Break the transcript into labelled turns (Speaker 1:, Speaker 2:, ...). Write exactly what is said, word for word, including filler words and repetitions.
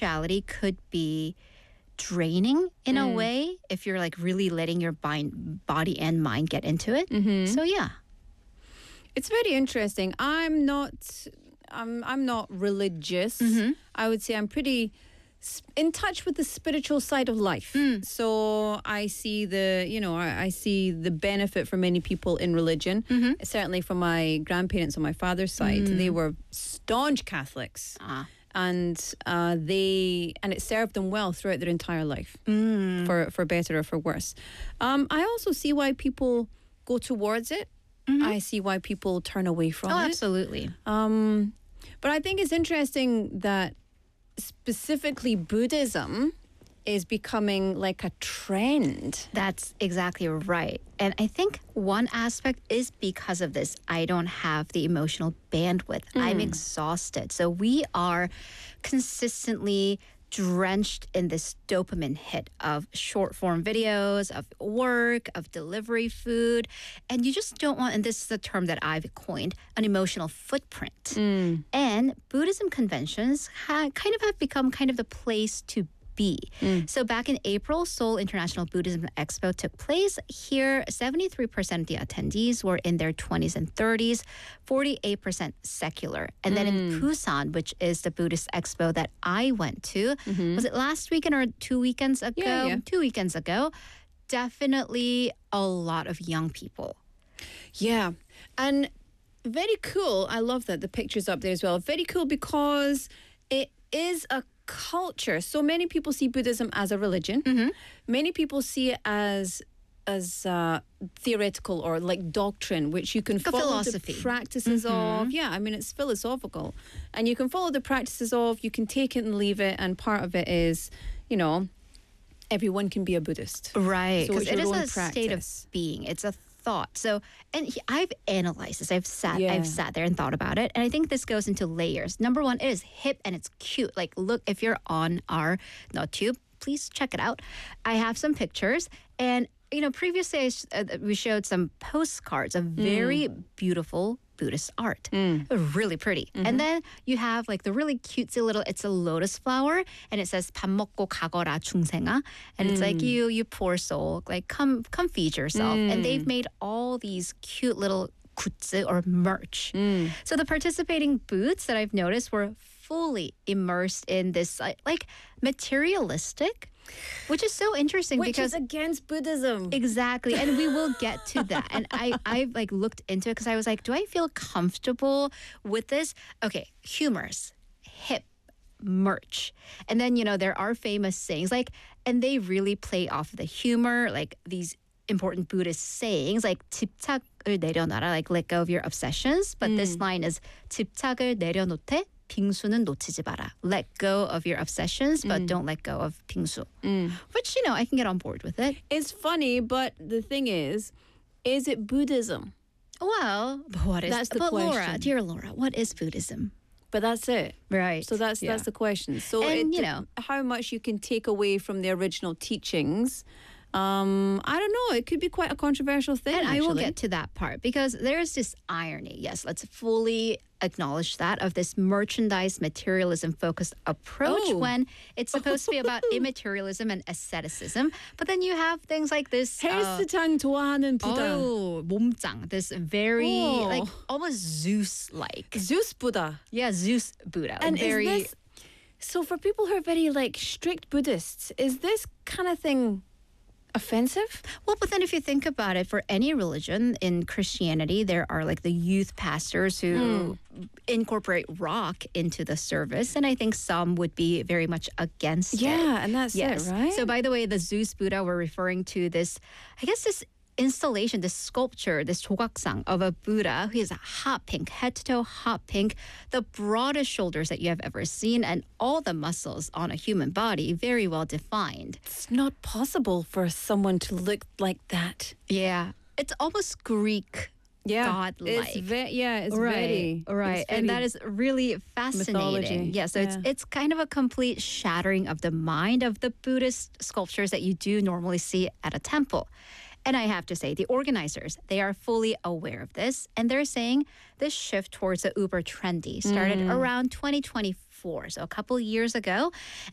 Speaker 1: spirituality could be draining in
Speaker 2: Mm.
Speaker 1: a way if you're like really letting your mind, body and mind get into it.
Speaker 2: Mm-hmm.
Speaker 1: So yeah.
Speaker 2: It's very interesting. I'm not. I'm. I'm not religious.
Speaker 1: Mm-hmm.
Speaker 2: I would say I'm pretty s- in touch with the spiritual side of life.
Speaker 1: Mm.
Speaker 2: So I see the. You know, I, I see the benefit for many people in religion.
Speaker 1: Mm-hmm.
Speaker 2: Certainly, from my grandparents on my father's side,
Speaker 1: Mm.
Speaker 2: they were staunch Catholics,
Speaker 1: Ah.
Speaker 2: and uh, they and it served them well throughout their entire life,
Speaker 1: Mm.
Speaker 2: for for better or for worse. Um, I also see why people go towards it.
Speaker 1: Mhm.
Speaker 2: I see why people turn away from
Speaker 1: Oh,
Speaker 2: it.
Speaker 1: absolutely.
Speaker 2: Um, but I think it's interesting that specifically Buddhism is becoming like a trend.
Speaker 1: That's exactly right. And I think one aspect is because of this. I don't have the emotional bandwidth. I'm exhausted. So we are consistently drenched in this dopamine hit of short form videos, of work, of delivery food. And you just don't want, and this is a term that I've coined, an emotional footprint. And Buddhism conventions ha- kind of have become kind of the place to be. So back in April, Seoul International Buddhism Expo took place. Here, seventy-three percent of the attendees were in their twenties and thirties, forty-eight percent secular. And then in Busan, which is the Buddhist Expo that I went to, was it last weekend or two weekends ago?
Speaker 2: Yeah, yeah.
Speaker 1: Two weekends ago. Definitely a lot of young people.
Speaker 2: Yeah. And very cool. I love that the picture's up there as well. Very cool because it is a culture. So many people see Buddhism as a religion. Many people see it as as uh, theoretical or like doctrine, which you can
Speaker 1: a
Speaker 2: follow
Speaker 1: philosophy.
Speaker 2: the practices of. Yeah, I mean, it's philosophical. And you can follow the practices of, you can take it and leave it. And part of it is, you know, everyone can be a Buddhist.
Speaker 1: Right,
Speaker 2: So
Speaker 1: because
Speaker 2: it's
Speaker 1: it
Speaker 2: your
Speaker 1: is
Speaker 2: own
Speaker 1: a state of
Speaker 2: practice.
Speaker 1: being. It's a thought. So, and he- I've analyzed this. I've sat,
Speaker 2: Yeah.
Speaker 1: I've sat there and thought about it, and I think this goes into layers. Number one, it is hip and it's cute. Like, look, if you're on our NotTube, please check it out. I have some pictures, and you know, previously I, sh- uh, we showed some postcards of very beautiful Buddhist art. Really pretty. And then you have like the really cutesy little, it's a lotus flower and it says 밥 먹고 가거라 중생아. And it's like you, you poor soul, like come come feed yourself. And they've made all these cute little 굿즈 or merch. So the participating booths that I've noticed were fully immersed in this like, like materialistic, which is so interesting
Speaker 2: Which
Speaker 1: because
Speaker 2: is against Buddhism.
Speaker 1: exactly, and we will get to that. And I, I like looked into it because I was like, do I feel comfortable with this? Okay, humorous, hip, merch, and then you know there are famous sayings like, and they really play off of the humor, like these important Buddhist sayings like 집착을 내려놔라, like let go of your obsessions. But this line is 집착을 내려놓되 빙수는 놓치지 마라. Let go of your obsessions, but don't let go of 빙수. Which, you know, I can get on board with it.
Speaker 2: It's funny, but the thing is, is it Buddhism?
Speaker 1: Well, but what is
Speaker 2: That's the
Speaker 1: but Laura,
Speaker 2: question.
Speaker 1: dear Laura, what is Buddhism?
Speaker 2: But that's it.
Speaker 1: Right.
Speaker 2: So that's
Speaker 1: Yeah.
Speaker 2: that's the question. So
Speaker 1: And,
Speaker 2: it,
Speaker 1: you know-
Speaker 2: how much you can take away from the original teachings. Um, I don't know. It could be quite a controversial thing.
Speaker 1: And I will
Speaker 2: actually.
Speaker 1: get to that part because there's this irony. Yes, let's fully acknowledge that of this merchandise materialism focused approach
Speaker 2: Oh.
Speaker 1: when it's supposed to be about immaterialism and asceticism. But then you have things like this. uh,
Speaker 2: 헬스장 좋아하는 부다.
Speaker 1: Oh, 몸짱. This very
Speaker 2: Oh.
Speaker 1: like almost Zeus-like.
Speaker 2: Zeus Buddha.
Speaker 1: Yeah, Zeus Buddha.
Speaker 2: And
Speaker 1: very
Speaker 2: is this so for people who are very like strict Buddhists? Is this kind of thing offensive?
Speaker 1: well, but then if you think about it, for any religion in Christianity, there are like the youth pastors who incorporate rock into the service, and I think some would be very much against it.
Speaker 2: Yeah, and that's
Speaker 1: Yes.
Speaker 2: it, right?
Speaker 1: So, by the way, the Zeus Buddha, we're referring to this, I guess, this installation, this sculpture, this 조각상 of a Buddha who is hot pink, head to toe hot pink, the broadest shoulders that you have ever seen, and all the muscles on a human body very well defined.
Speaker 2: it's not possible for someone to look like that.
Speaker 1: Yeah. It's almost Greek. godlike.
Speaker 2: It's ve- yeah, it's
Speaker 1: right,
Speaker 2: very
Speaker 1: right,
Speaker 2: it's
Speaker 1: and
Speaker 2: very-
Speaker 1: that is really fascinating.
Speaker 2: mythology.
Speaker 1: Yeah, so it's
Speaker 2: Yeah.
Speaker 1: it's kind of a complete shattering of the mind of the Buddhist sculptures that you do normally see at a temple. And I have to say, the organizers, they are fully aware of this, and they're saying this shift towards the uber trendy started around twenty twenty-four, so a couple years ago.